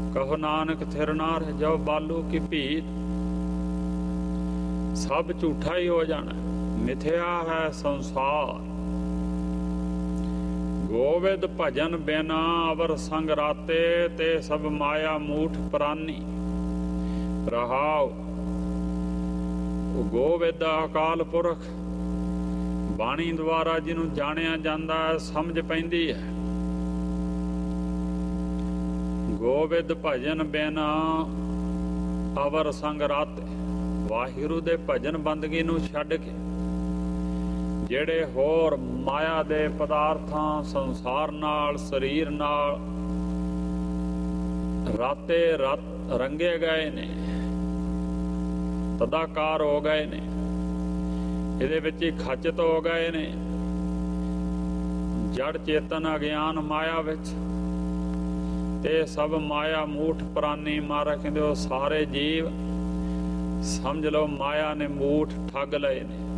ਕਹੋ ਨਾਨਕ ਥਿਰ ਨਾ ਰਹਿ ਜਾਓ ਬਾਲੂ ਕੀ ਭੀਤ। ਸਭ ਝੂਠਾ ਹੀ ਹੋ ਜਾਣਾ, ਮਿਥਿਆ ਹੈ ਸੰਸਾਰ। ਗੋਬਿੰਦ ਭਜਨ ਬਿਨਾ ਅਵਰ ਸੰਗ ਰਾਤੇ, ਤੇ ਸਭ ਮਾਇਆ ਮੂਠ ਪ੍ਰਾਨੀ। ਰਹਾਉ ਗੋਬਿੰਦ ਅਕਾਲ ਪੁਰਖ, ਬਾਣੀ ਦੁਆਰਾ ਜਿਹਨੂੰ ਜਾਣਿਆ ਜਾਂਦਾ ਹੈ, ਸਮਝ ਪੈਂਦੀ ਹੈ। ਗੋਬਿੰਦ ਭਜਨ ਬਿਨਾ ਅਵਰ ਸੰਗ ਰਾਤੇ, ਵਾਹਿਗੁਰੂ ਦੇ ਭਜਨ ਬੰਦਗੀ ਨੂੰ ਛੱਡ ਕੇ ਜਿਹੜੇ ਹੋਰ ਮਾਇਆ ਦੇ ਪਦਾਰਥਾਂ, ਸੰਸਾਰ ਨਾਲ, ਸਰੀਰ ਨਾਲ ਰਾਤੇ ਰਤ ਰੰਗੇ ਗਏ ਨੇ, ਤਦਾਕਾਰ ਹੋ ਗਏ ਨੇ, ਇਹਦੇ ਵਿੱਚ ਹੀ ਖਚਿਤ ਹੋ ਗਏ ਨੇ, ਜੜ ਚੇਤਨ ਅਗਿਆਨ ਮਾਇਆ ਵਿੱਚ, ਤੇ ਸਭ ਮਾਇਆ ਮੂਠ ਪ੍ਰਾਨੀ। ਮਾਰਾ ਕਹਿੰਦੇ ਉਹ ਸਾਰੇ ਜੀਵ ਸਮਝ ਲਓ ਮਾਇਆ ਨੇ ਮੂਠ ਠੱਗ ਲਏ ਨੇ,